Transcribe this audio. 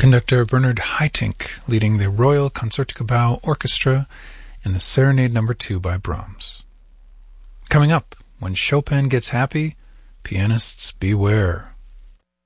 Conductor Bernard Haitink leading the Royal Concertgebouw Orchestra in the Serenade No. 2 by Brahms. Coming up, when Chopin gets happy, pianists beware.